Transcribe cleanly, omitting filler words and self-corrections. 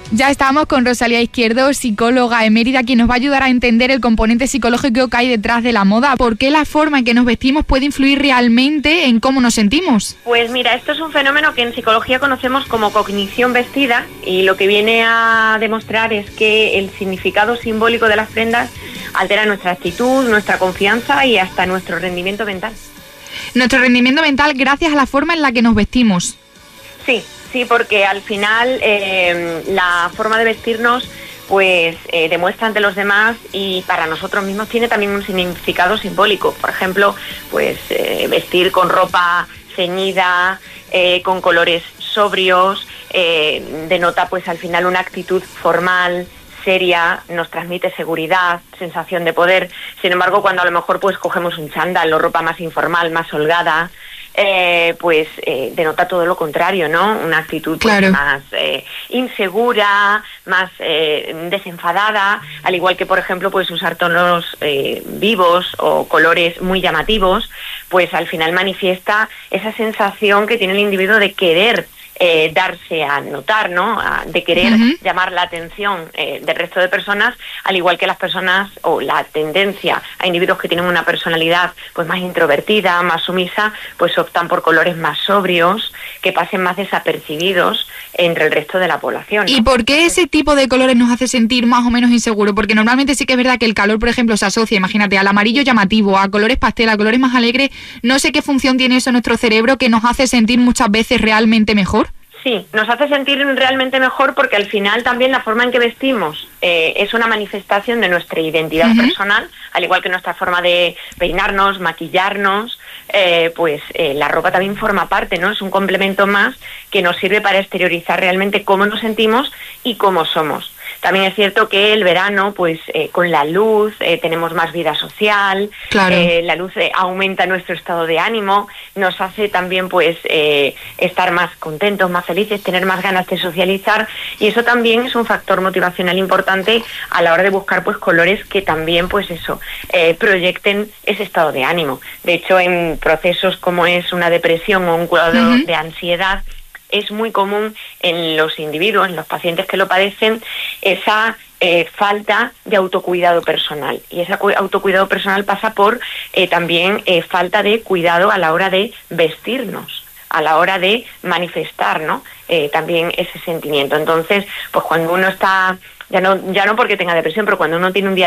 Ya estamos con Rosalía Izquierdo, psicóloga emérita, quien nos va a ayudar a entender el componente psicológico que hay detrás de la moda. ¿Por qué la forma en que nos vestimos puede influir realmente en cómo nos sentimos? Pues mira, esto es un fenómeno que en psicología conocemos como cognición vestida, y lo que viene a demostrar es que el significado simbólico de las prendas altera nuestra actitud, nuestra confianza y hasta nuestro rendimiento mental. Nuestro rendimiento mental gracias a la forma en la que nos vestimos. Sí, porque al final la forma de vestirnos pues demuestra ante los demás y para nosotros mismos tiene también un significado simbólico. Por ejemplo, pues vestir con ropa ceñida, con colores sobrios, denota pues al final una actitud formal, seria, nos transmite seguridad, sensación de poder. Sin embargo, cuando a lo mejor pues cogemos un chándal o ropa más informal, más holgada, pues denota todo lo contrario, ¿no? Una actitud pues, claro, más insegura, más desenfadada, al igual que, por ejemplo, pues usar tonos vivos o colores muy llamativos, pues al final manifiesta esa sensación que tiene el individuo de querer darse a notar, ¿no? De querer llamar la atención del resto de personas, al igual que las personas o la tendencia a individuos que tienen una personalidad pues más introvertida, más sumisa, pues optan por colores más sobrios, que pasen más desapercibidos entre el resto de la población, ¿no? ¿Y por qué ese tipo de colores nos hace sentir más o menos inseguro? Porque normalmente sí que es verdad que el calor, por ejemplo, se asocia, imagínate, al amarillo llamativo, a colores pastel, a colores más alegres. No sé qué función tiene eso en nuestro cerebro que nos hace sentir muchas veces realmente mejor. Sí, nos hace sentir realmente mejor porque al final también la forma en que vestimos es una manifestación de nuestra identidad personal, al igual que nuestra forma de peinarnos, maquillarnos, pues la ropa también forma parte, ¿no? Es un complemento más que nos sirve para exteriorizar realmente cómo nos sentimos y cómo somos. También es cierto que el verano, pues con la luz tenemos más vida social, claro, la luz aumenta nuestro estado de ánimo, nos hace también pues estar más contentos, más felices, tener más ganas de socializar, y eso también es un factor motivacional importante a la hora de buscar pues colores que también pues eso proyecten ese estado de ánimo. De hecho, en procesos como es una depresión o un cuadro de ansiedad, es muy común en los individuos, en los pacientes que lo padecen, esa falta de autocuidado personal. Y ese autocuidado personal pasa por también falta de cuidado a la hora de vestirnos, a la hora de manifestar, ¿no? También ese sentimiento. Entonces, pues cuando uno está, ya no porque tenga depresión, pero cuando uno tiene un día